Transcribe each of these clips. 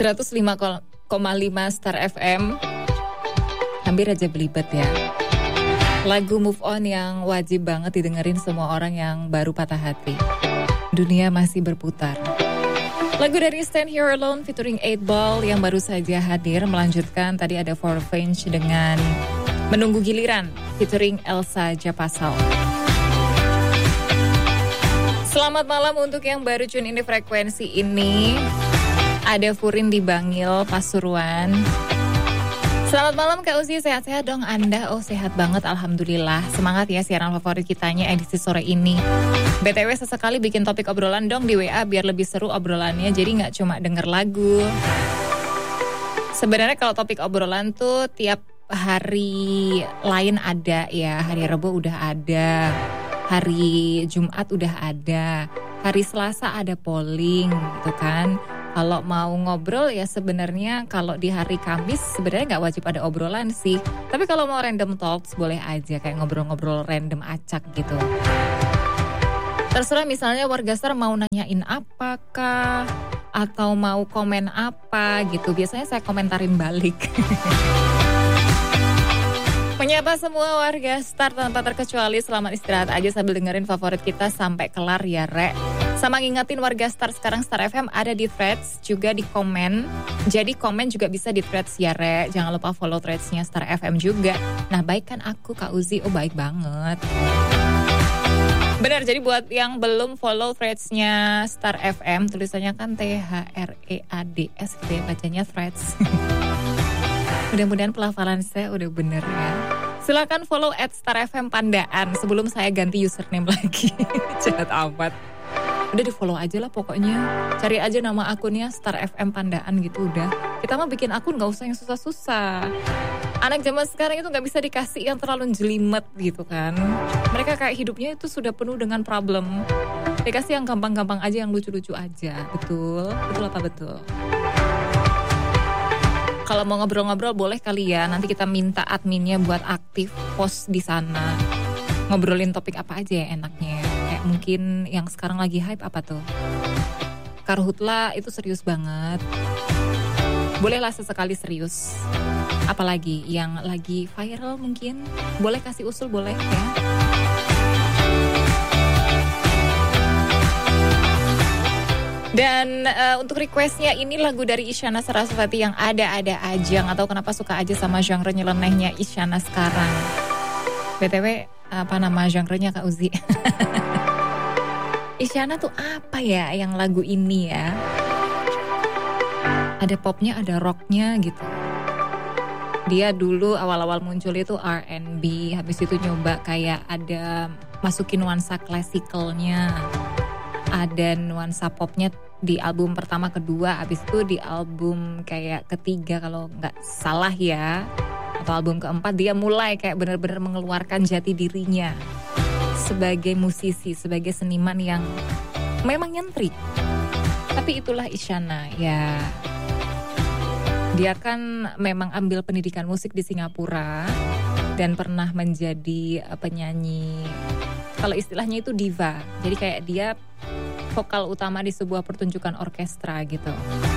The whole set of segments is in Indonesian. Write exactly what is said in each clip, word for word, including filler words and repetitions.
seratus lima koma lima Star F M. Hampir aja belibet ya. Lagu Move On yang wajib banget didengerin semua orang yang baru patah hati. Dunia masih berputar. Lagu dari Stand Here Alone featuring eight ball yang baru saja hadir melanjutkan tadi ada For Revenge dengan Menunggu Giliran featuring Elsa Japasal. Selamat malam untuk yang baru tune in di frekuensi ini. Ada Furin di Bangil, Pasuruan. Selamat malam Kak Uzi, sehat-sehat dong Anda? Oh sehat banget, Alhamdulillah. Semangat ya siaran favorit kitanya edisi sore ini. B T W sesekali bikin topik obrolan dong di W A biar lebih seru obrolannya. Jadi gak cuma denger lagu. Sebenarnya kalau topik obrolan tuh tiap hari lain ada ya. Hari Rabu udah ada, hari Jumat udah ada, hari Selasa ada polling gitu kan. Kalau mau ngobrol ya sebenarnya kalau di hari Kamis sebenarnya nggak wajib ada obrolan sih. Tapi kalau mau random talks boleh aja kayak ngobrol-ngobrol random acak gitu. Terserah misalnya warga Star mau nanyain apakah atau mau komen apa gitu. Biasanya saya komentarin balik. Menyapa semua warga Star tanpa terkecuali, selamat istirahat aja sambil dengerin favorit kita sampai kelar ya Rek. Sama ngingetin warga Star sekarang Star F M ada di threads juga di komen. Jadi komen juga bisa di threads ya Rek. Jangan lupa follow threadsnya Star F M juga. Nah baik kan aku Kak Uzi, oh baik banget. Benar, jadi buat yang belum follow threadsnya Star F M, tulisannya kan T H R E A D S gitu ya, bacanya threads. Mudah-mudahan pelafalan saya udah bener ya. Silakan follow at Star F M Pandaan sebelum saya ganti username lagi. Jahat amat. Udah di follow aja lah pokoknya. Cari aja nama akunnya Star F M Pandaan gitu udah. Kita mah bikin akun gak usah yang susah-susah. Anak zaman sekarang itu gak bisa dikasih yang terlalu jelimet gitu kan. Mereka kayak hidupnya itu sudah penuh dengan problem. Dikasih yang gampang-gampang aja, yang lucu-lucu aja. Betul? Betul apa betul? Kalau mau ngobrol-ngobrol boleh kali ya. Nanti kita minta adminnya buat aktif post di sana. Ngobrolin topik apa aja ya enaknya. Kayak mungkin yang sekarang lagi hype apa tuh? Karhutla itu serius banget. Bolehlah sesekali serius. Apalagi yang lagi viral mungkin. Boleh kasih usul, boleh ya. Dan uh, untuk requestnya ini lagu dari Isyana Sarasvati yang ada-ada aja. Gak tahu kenapa suka aja sama genre nyelenehnya Isyana sekarang. B T W apa nama genrenya Kak Uzi? Isyana tuh apa ya yang lagu ini ya? Ada popnya, ada rocknya gitu. Dia dulu awal-awal muncul itu R and B. Habis itu nyoba kayak ada masukin nuansa klasikalnya. Ada nuansa popnya di album pertama, kedua, habis itu di album kayak ketiga kalau nggak salah ya, atau album keempat dia mulai kayak benar-benar mengeluarkan jati dirinya sebagai musisi, sebagai seniman yang memang nyentrik. Tapi itulah Isyana ya. Dia kan memang ambil pendidikan musik di Singapura dan pernah menjadi penyanyi, kalau istilahnya itu diva. Jadi kayak dia vokal utama di sebuah pertunjukan orkestra gitu.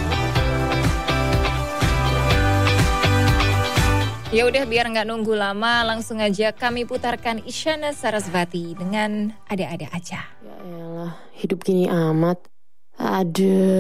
Ya udah biar nggak nunggu lama, langsung aja kami putarkan Isyana Sarasvati dengan Ada-Ada Aja. Ya elah, hidup gini amat. Aduh.